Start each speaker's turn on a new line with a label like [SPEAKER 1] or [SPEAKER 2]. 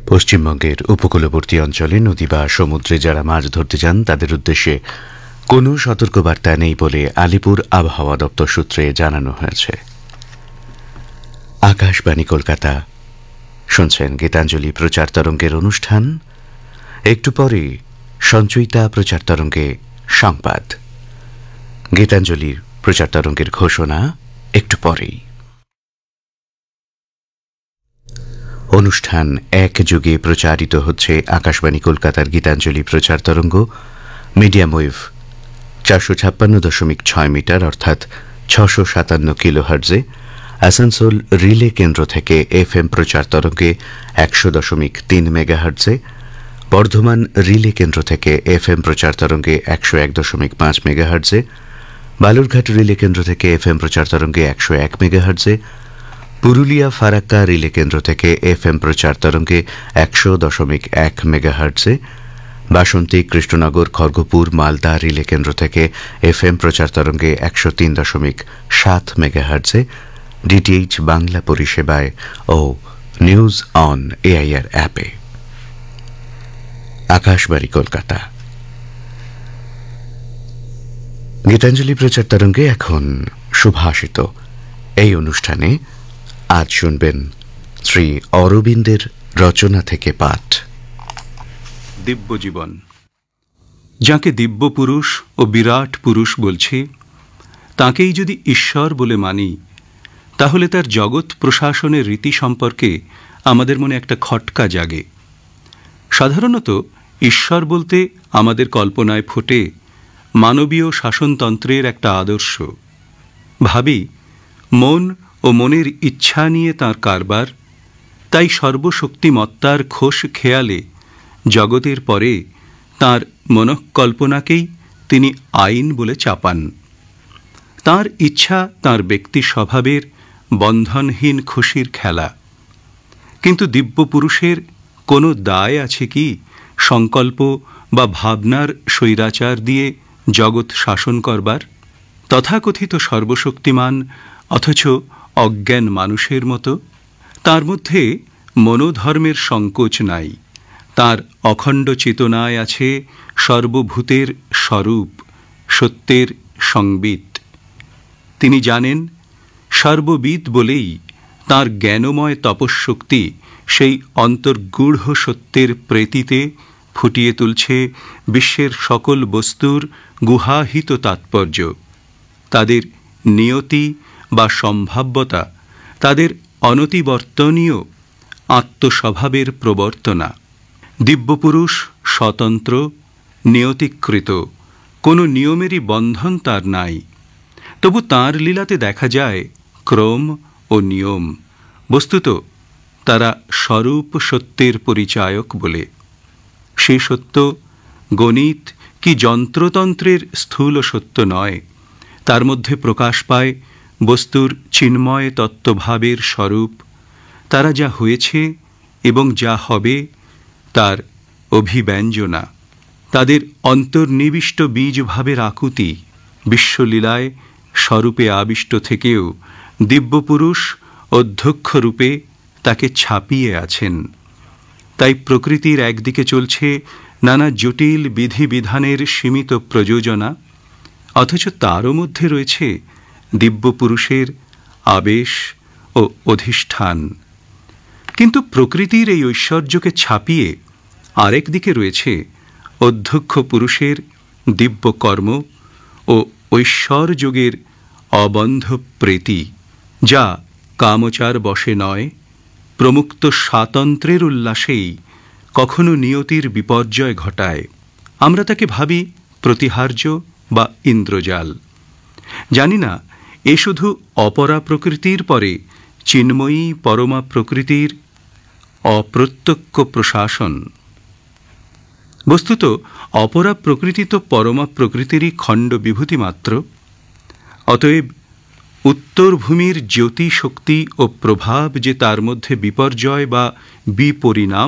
[SPEAKER 1] পশ্চিমবঙ্গের উপকূলবর্তী অঞ্চলে নদী বা সমুদ্রে যারা মাছ ধরতে যান তাদের উদ্দেশ্যে কোনো সতর্কবার্তা নেই বলে আলিপুর আবহাওয়া দপ্তর সূত্রে জানানো হয়েছে। আকাশবাণী কলকাতা, শুনছেন গীতাঞ্জলি প্রচার তরঙ্গের অনুষ্ঠান। একটু পরে সঞ্চয়িতা প্রচার তরঙ্গে সংবাদ। গীতাঞ্জলির প্রচার তরঙ্গের ঘোষণা একটু পরেই। অনুষ্ঠান এক যুগে প্রচারিত হচ্ছে আকাশবাণী কলকাতার গীতাঞ্জলি প্রচার তরঙ্গ, মিডিয়াম ওয়েভ 456.6 মিটার অর্থাৎ 657 কিলোহার্টজে, আসানসোল রিলে কেন্দ্র থেকে এফএম প্রচার তরঙ্গে 100.3 মেগাহার্টজে, বর্ধমান রিলে কেন্দ্র থেকে এফএম প্রচার তরঙ্গে 101.5 মেগাহার্টজে, বালুরঘাট রিলে কেন্দ্র থেকে এফএম প্রচার তরঙ্গে 101 মেগাহার্টজে, পুরুলিয়া ফারাক্কা রিলে কেন্দ্র থেকে এফএম প্রচার তরঙ্গে 100.1 মেগাহার্টজে, বাসন্তী কৃষ্ণনগর খড়গপুর মালদা রিলে কেন্দ্র থেকে এফএম প্রচার তরঙ্গে 103.7 মেগাহার্টজে, ডিটিএইচ বাংলা পরিষেবায় ও নিউজ অন এআইআর অ্যাপে। আকাশবাণী কলকাতা। গীতাঞ্জলি প্রচার তরঙ্গে এখন সুভাষিত। এই অনুষ্ঠানে আজ শুনবেন শ্রী অরবিন্দের রচনা থেকে পাঠ।
[SPEAKER 2] দিব্যজীবন। যাকে দিব্য পুরুষ ও বিরাট পুরুষ বলছি, তাকেই যদি ঈশ্বর বলে মানি, তাহলে তার জগৎ প্রশাসনের রীতি সম্পর্কে আমাদের মনে একটা খটকা জাগে। সাধারণত ঈশ্বর বলতে আমাদের কল্পনায় ফোটে মানবীয় শাসনতন্ত্রের একটা আদর্শ। ভাবি মন ও মনের ইচ্ছা নিয়ে তাঁর কারবার, তাই সর্বশক্তিমত্তার খোশ খেয়ালে জগতের পরে তাঁর মনঃকল্পনাকেই তিনি আইন বলে চাপান। তাঁর ইচ্ছা তাঁর ব্যক্তি স্বভাবের বন্ধনহীন খুশির খেলা। কিন্তু দিব্য পুরুষের কোনো দায় আছে কি সংকল্প বা ভাবনার স্বৈরাচার দিয়ে জগৎ শাসন করবার? তথাকথিত সর্বশক্তিমান অথচ অজ্ঞান মানুষের মতো তার মধ্যে মনোধর্মের সংকোচ নাই। তার অখণ্ড চেতনায় আছে সর্বভূতের স্বরূপ, সত্যের সংবিত। তিনি জানেন, সর্ববিদ বলেই তাঁর জ্ঞানময় তপঃশক্তি সেই অন্তর্গূঢ় সত্যের প্রেতিতে ফুটিয়ে তুলছে বিশ্বের সকল বস্তুর গুহাহিত তাৎপর্য, তাদের নিয়তি বা সম্ভাব্যতা, তাদের অনতিবর্তনীয় আত্মস্বভাবের প্রবর্তনা। দিব্যপুরুষ স্বতন্ত্র, নিয়তিকৃত, কোনো নিয়মেরই বন্ধন তার নাই। তবু তাঁর লীলাতে দেখা যায় ক্রম ও নিয়ম। বস্তুত তারা স্বরূপ সত্যের পরিচায়ক বলে। সে সত্য গণিত কি যন্ত্রতন্ত্রের স্থূল সত্য নয়, তার মধ্যে প্রকাশ পায় বস্তুর চিন্ময় তত্ত্বভাবের স্বরূপ। তারা যা হয়েছে এবং যা হবে তার অভিব্যঞ্জনা, তাদের অন্তর্নিবিষ্ট বীজভাবের আকুতি। বিশ্বলীলায় স্বরূপে আবিষ্ট থেকেও দিব্যপুরুষ অধ্যক্ষ রূপে তাকে ছাপিয়ে আছেন। তাই প্রকৃতির একদিকে চলছে নানা জটিল বিধিবিধানের সীমিত প্রযোজনা, অথচ তারও মধ্যে রয়েছে দিব্যপুরুষের আবেশ ও অধিষ্ঠান। কিন্তু প্রকৃতির এই ঐশ্বর্যকে ছাপিয়ে আরেক দিকে রয়েছে অধ্যক্ষ পুরুষের দিব্যকর্ম ও ঐশ্বর্যযোগের অবন্ধ প্রীতি, যা কামচার বশে নয়, প্রমুক্ত স্বাতন্ত্র্যের উল্লাসেই কখনো নিয়তির বিপর্যয় ঘটায়। আমরা তাকে ভাবি প্রতিহার্য বা ইন্দ্রজাল। জানি না এ শুধু অপরা প্রকৃতির পরে চিন্ময়ী পরমা প্রকৃতির অপ্রত্যক্ষ প্রশাসন। বস্তুত অপরা প্রকৃতি তো পরমা প্রকৃতিরই খণ্ড বিভূতি মাত্র। অতএব উত্তর ভূমির জ্যোতি শক্তি ও প্রভাব যে তার মধ্যে বিপর্যয় বা বিপরিণাম